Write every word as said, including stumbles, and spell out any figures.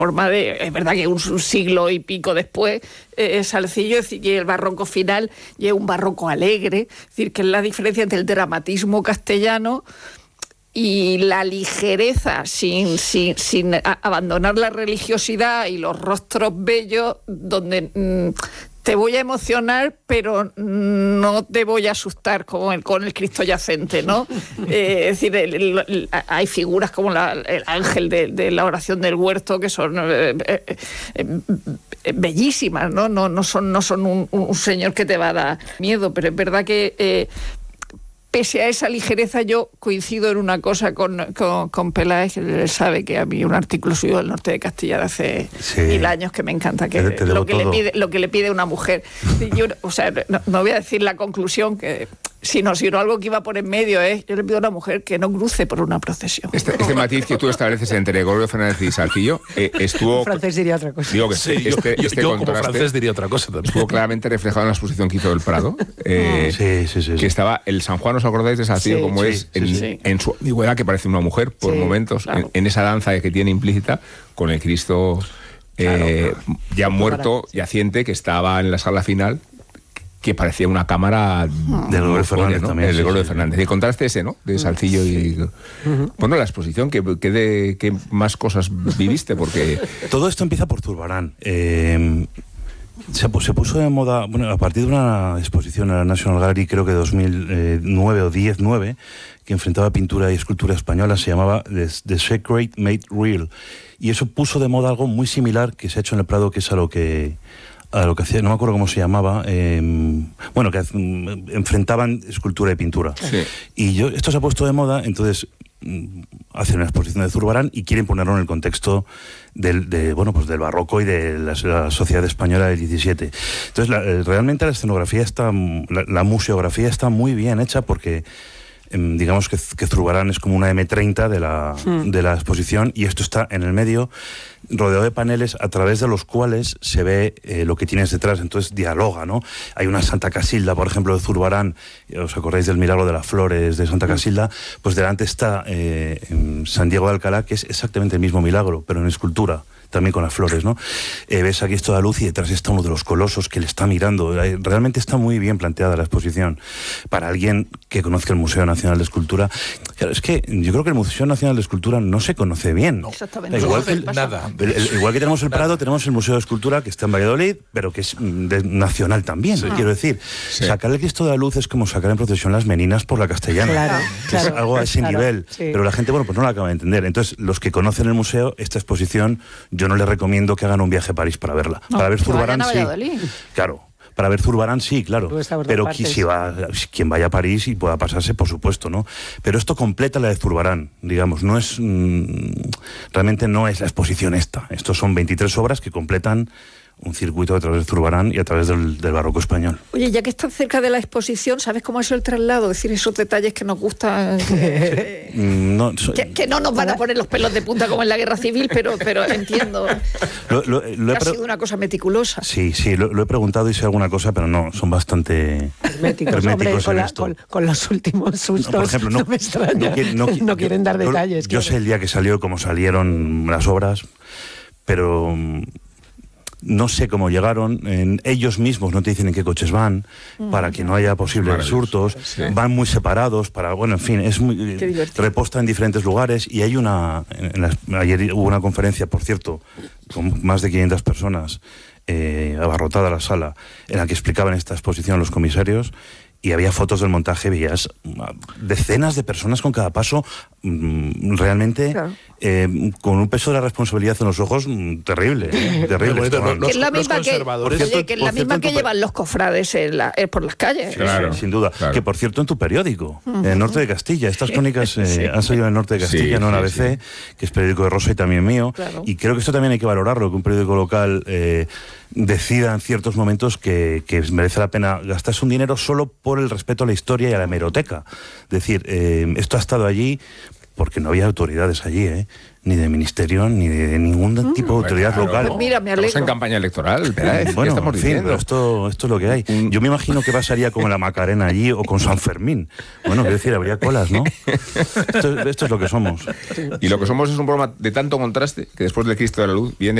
forma de, es verdad que un, un siglo y pico después, eh, Salcillo, es decir, que el barroco final y es un barroco alegre, es decir, que es la diferencia entre el dramatismo castellano y la ligereza sin, sin, sin a, abandonar la religiosidad y los rostros bellos, donde mmm, te voy a emocionar, pero no te voy a asustar como el, con el Cristo yacente, ¿no? Eh, es decir, el, el, el, hay figuras como la, el ángel de, de la oración del huerto que son eh, eh, eh, bellísimas, ¿no? No, no son, no son un, un señor que te va a dar miedo, pero es verdad que eh, pese a esa ligereza, yo coincido en una cosa con, con, con Peláez, que él sabe que a mí un artículo suyo del norte de Castilla de hace sí. mil años que me encanta, que te, te lo, que le pide, lo que le pide una mujer. Yo, o sea, no, no voy a decir la conclusión, que sino, sino algo que iba por en medio, ¿eh? Yo le pido a una mujer que no cruce por una procesión. Este, este matiz que tú estableces entre Gregorio Fernández y Salcillo eh, estuvo... Un francés diría otra cosa. Digo que sí, este, yo, este yo como francés diría otra cosa también. Estuvo claramente reflejado en la exposición que hizo del Prado. Eh, sí, sí, sí, sí. Que estaba el San Juan, ¿os acordáis de Salcillo? Sí, como sí, es en, sí, sí. en su ambigüedad, que parece una mujer por sí, momentos, claro. en, en esa danza que tiene implícita con el Cristo eh, claro. ya muerto, yaciente, que estaba en la sala final, que parecía una cámara de Gregorio Fernández, ¿no? también. El de Gregorio sí, Fernández. Y el contraste ese, ¿no? De Salcillo sí. y... Uh-huh. Bueno, la exposición, ¿qué, qué, de, ¿qué más cosas viviste? Porque... Todo esto empieza por Zurbarán. Eh, se, se puso de moda, bueno, a partir de una exposición en la National Gallery, creo que dos mil nueve o diez nueve, que enfrentaba pintura y escultura española, se llamaba The, The Sacred Made Real. Y eso puso de moda algo muy similar que se ha hecho en el Prado, que es a lo que... a lo que hacía, no me acuerdo cómo se llamaba, eh, bueno, que eh, enfrentaban escultura y pintura. Sí. Y yo, esto se ha puesto de moda, entonces hacen una exposición de Zurbarán y quieren ponerlo en el contexto del, de, bueno, pues del barroco y de la, la sociedad española del diecisiete. Entonces, la, realmente la escenografía está, la, la museografía está muy bien hecha porque... digamos que, que Zurbarán es como una eme treinta de la, mm. de la exposición, y esto está en el medio, rodeado de paneles a través de los cuales se ve eh, lo que tienes detrás, entonces dialoga, ¿no? Hay una Santa Casilda, por ejemplo, de Zurbarán, ¿os acordáis del milagro de las flores de Santa Casilda? Pues delante está eh, en San Diego de Alcalá, que es exactamente el mismo milagro, pero en escultura, también con las flores, ¿no? Eh, ves aquí toda luz y detrás está uno de los colosos que le está mirando. Realmente está muy bien planteada la exposición. Para alguien que conozca el Museo Nacional de Escultura, claro, es que yo creo que el Museo Nacional de Escultura no se conoce bien. No, exactamente. Igual que, el, nada. El, el, igual que tenemos el Prado, tenemos el Museo de Escultura, que está en Valladolid, pero que es de, nacional también, sí. quiero decir. Sí. Sacar el Cristo de la Luz es como sacar en procesión las meninas por la Castellana. Claro, claro, es algo a ese claro, nivel. Sí. Pero la gente, bueno, pues no lo acaba de entender. Entonces, los que conocen el museo, esta exposición, yo no les recomiendo que hagan un viaje a París para verla. No, para ver Zurbarán, sí. Claro. Para ver Zurbarán, sí, claro. Pero qui, si va, quien vaya a París y pueda pasarse, por supuesto, ¿no? Pero esto completa la de Zurbarán, digamos. No es... Mmm, realmente no es la exposición esta. Estos son veintitrés obras que completan un circuito a través de Zurbarán y a través del, del barroco español. Oye, ya que estás cerca de la exposición, ¿sabes cómo ha sido el traslado? Es decir, esos detalles que nos gustan... Eh, no, so, que, que no nos van a poner los pelos de punta como en la Guerra Civil, pero, pero entiendo lo, lo, lo que ha sido una cosa meticulosa. Sí, sí, lo, lo he preguntado y sé alguna cosa, pero no, son bastante herméticos, herméticos hombre, con, la, con, con los últimos sustos, no, por ejemplo, no, no me extraña, no, quiere, no, no quieren dar yo, detalles. Yo, yo sé el día que salió, cómo salieron las obras, pero... no sé cómo llegaron, en, ellos mismos no te dicen en qué coches van, mm. para que no haya posibles hurtos, sí. van muy separados, para, bueno, en fin, es muy, reposta en diferentes lugares, y hay una, en las, ayer hubo una conferencia, por cierto, con más de quinientas personas, eh, abarrotada la sala, en la que explicaban esta exposición los comisarios, y había fotos del montaje, veías decenas de personas con cada paso, mmm, realmente claro. eh, con un peso de la responsabilidad en los ojos mmm, terrible, ¿eh? terrible. Bueno, los, que es la misma que, oye, que, es la misma que llevan los cofrades en la, eh, por las calles. Claro, sin duda. Claro. Que por cierto en tu periódico, uh-huh. en el Norte de Castilla, estas crónicas eh, sí. han salido en el Norte de Castilla, sí, no en A B C, sí, sí. que es periódico de Rosa y también mío, claro. y creo que esto también hay que valorarlo, que un periódico local eh, decida en ciertos momentos que, que merece la pena gastarse un dinero solo por el respeto a la historia y a la hemeroteca. Es decir, eh, esto ha estado allí porque no había autoridades allí, ¿eh? ni de ministerio, ni de ningún mm. tipo de autoridad claro, local. Pues mira, me alegro. Estamos en campaña electoral, Peláez. Bueno, estamos en fin, diciendo? Esto, esto es lo que hay. Yo me imagino que pasaría con la Macarena allí o con San Fermín. Bueno, quiero decir, habría colas, ¿no? Esto, esto es lo que somos. Y lo que somos es un programa de tanto contraste que después del Cristo de la Luz viene